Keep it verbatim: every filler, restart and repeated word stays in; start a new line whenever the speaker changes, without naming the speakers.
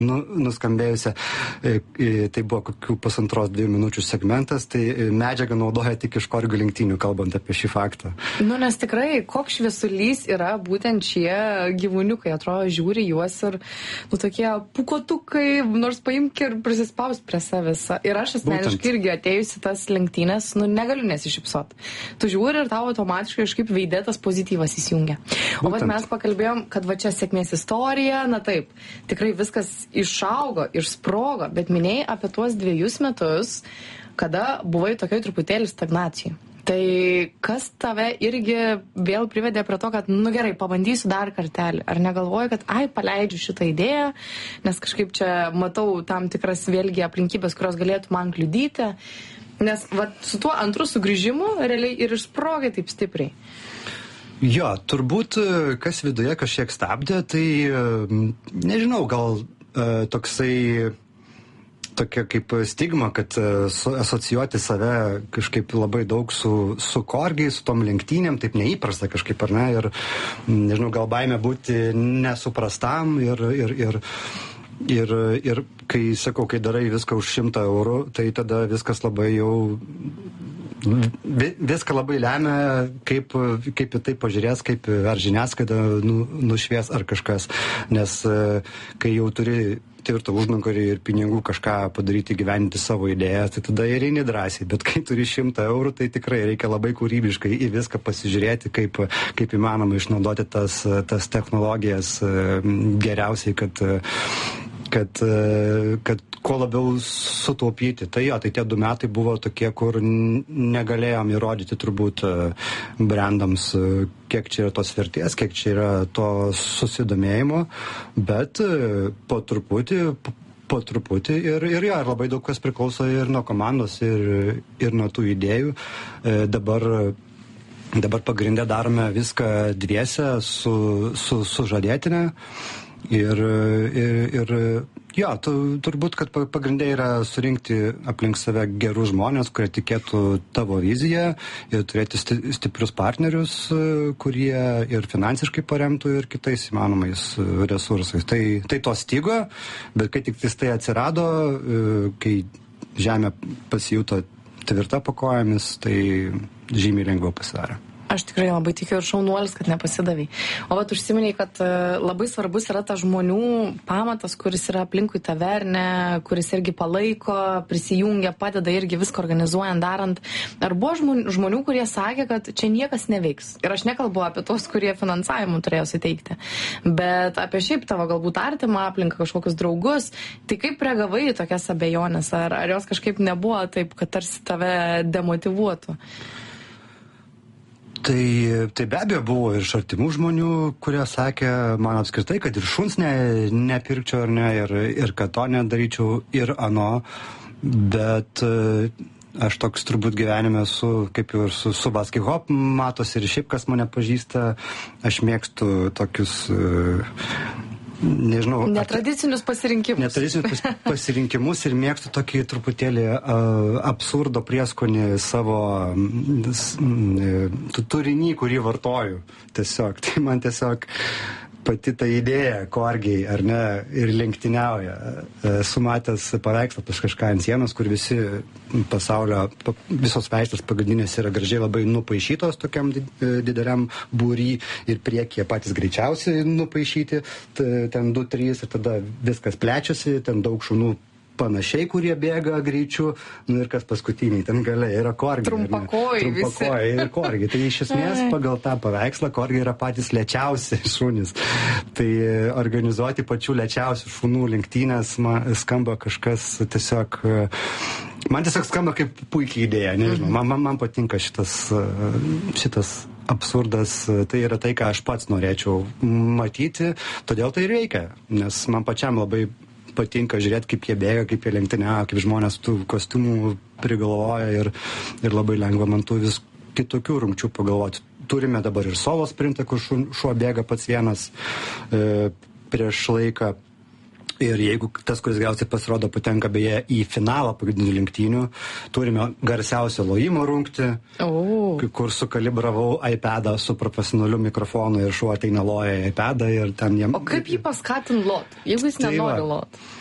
nu, nuskambėjusią. Tai buvo kokių pusantros dviejų minučių segmentas, tai medžiagą naudoja tik iš korgių lenktynių, kalbant apie šį faktą.
Nu, nes tikrai, koks šviesulys yra būtent šie gyvūniukai, atrodo, žiūri juos ir, nu, tokie pukotukai, nors paimk ir prisispaus prie savęs. Ir aš asmeniškai irgi atėjusi tas lenktynės, nu, negaliu nesišypsot. Tu žiūri ir tau automatiškai kažkaip veidė tas pozityvas įsijungia. O vat mes pakalbėjom, kad va čia sėkmės istorija, na taip, tikrai viskas išaugo, išsprogo, bet minėjai apie tuos dviejus metus, kada buvai tokioj truputėlį stagnacijai. Tai kas tave irgi vėl privedė prie to, kad, nu gerai, pabandysiu dar kartelį. Ar negalvoji, kad, ai, paleidžiu šitą idėją, nes kažkaip čia matau tam tikras vėlgi aplinkybės, kurios galėtų man kliudyti. Nes va, su tuo antru sugrįžimu realiai ir išsprogai taip stipriai.
Jo, turbūt kas viduje kažkiek stabdė, tai nežinau, gal toksai tokia kaip stigma, kad asocijuoti save kažkaip labai daug su, su korgiai, su tom lenktynėm, taip neįprasta kažkaip, ar ne, ir nežinau, gal baimė būti nesuprastam ir, ir, ir, ir, ir kai sakau, kai darai viską už šimtą eurų, tai tada viskas labai jau viską labai lemia, kaip, kaip į tai pažiūrės, kaip ar žiniasklaida nu, nušvies ar kažkas, nes kai jau turi tvirtą užnugarį ir pinigų kažką padaryti, gyventi savo idėją, tai tada ir eini drąsiai, bet kai turi šimtą eurų, tai tikrai reikia labai kūrybiškai į viską pasižiūrėti, kaip, kaip įmanoma išnaudoti tas, tas technologijas geriausiai, kad Kad, kad kuo labiau sutaupyti. Tai jo, tai tie du metai buvo tokie, kur negalėjom įrodyti turbūt brandams, kiek čia yra tos vertės, kiek čia yra to susidomėjimo, bet po truputį, po truputį ir, ir jo, ir labai daug kas priklauso ir nuo komandos, ir, ir nuo tų idėjų. Dabar Dabar pagrindę darome viską dviese su, su, su žadėtine. Ir, ir, ir jo, tu, turbūt, kad pagrindė yra surinkti aplink save gerus žmonės, kurie tikėtų tavo viziją ir turėti stiprius partnerius, kurie ir finansiškai paremtų ir kitais įmanomais resursais. Tai, tai to stygo, bet kai tik tai atsirado, kai žemė pasijuto tvirta po kojomis, tai žymiai lengviau pasidarė.
Aš tikrai labai tikiu ir šaunuolis, kad nepasidavai. O vat užsiminiai, kad labai svarbus yra tas žmonių pamatas, kuris yra aplinkui tave, ar ne, kuris irgi palaiko, prisijungia, padeda irgi viską organizuojant, darant. Ar buvo žmonių, žmonių, kurie sakė, kad čia niekas neveiks? Ir aš nekalbu apie tos, kurie finansavimų turėjo suteikti, bet apie šiaip tavo galbūt artimą aplinką, kažkokius draugus. Tai kaip reagavai į tokias abejonės? Ar, ar jos kažkaip nebuvo taip, kad tarsi tave demotyvuotų?
Tai, tai be abejo buvo ir iš artimų žmonių, kurie sakė man apskritai, kad ir šuns ne, nepirkčiau ar ne, ir, ir kad to nedaryčiau ir ano, bet aš toks turbūt gyvenime su, kaip ir su, su basket hop matos ir šiaip kas mane pažįsta, aš mėgstu tokius nežinau.
Netradicinius pasirinkimus.
Netradicinius pasirinkimus ir mėgstu tokį truputėlį uh, absurdo prieskonį savo uh, turinį, kurį vartoju. Tiesiog. Tai man tiesiog pati ta idėja, korgiai, ar ne, ir lenktyniauja. Esu matęs paveikslą pas kažką ant sienos, kur visi pasaulio, visos veislės pagrindinės yra gražiai labai nupaišytos tokiam dideliam būry ir priekyje patys greičiausiai nupaišyti, ten du trys ir tada viskas plečiasi, ten daug šunų panašiai, kurie bėga greičiu, nu ir kas paskutiniai, ten gale yra korgiai.
Trumpakojai visi.
Trumpakojai ir korgiai. Tai iš esmės pagal tą paveikslą korgiai yra patys lėčiausi šunys. Tai organizuoti pačių lėčiausių šunų lenktynės man skamba kažkas tiesiog, man tiesiog skamba kaip puikiai idėja, nežinau, man, man, man patinka šitas, šitas absurdas, tai yra tai, ką aš pats norėčiau matyti, todėl tai reikia, nes man pačiam labai patinka žiūrėti, kaip jie bėga, kaip jie lenktyniauja, kaip žmonės tų kostiumų prigalvoja ir, ir labai lengva man tų vis kitokių rungčių pagalvoti. Turime dabar ir solo sprintą, kur šuo bėga pats vienas e, prieš laiką. Ir jeigu tas, kuris geriausiai pasirodo, patenka beje į finalą pagrindinių lenktynių, turime garsiausią lojimo rungtį,
oh.
kur sukalibravau iPadą su profesionaliu mikrofonu ir šuo ateina loja iPadą ir ten jiem...
O kaip jį paskatin lot, jeigu jis
tai
nenori
va,
lot?